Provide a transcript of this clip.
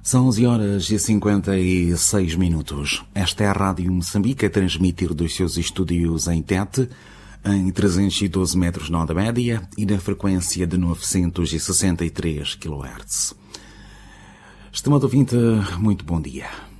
São 11 horas e 56 minutos. Esta é a Rádio Moçambique a transmitir dos seus estúdios em Tete, em 312 metros na onda média e na frequência de 963 kHz. Estimado ouvinte, muito bom dia.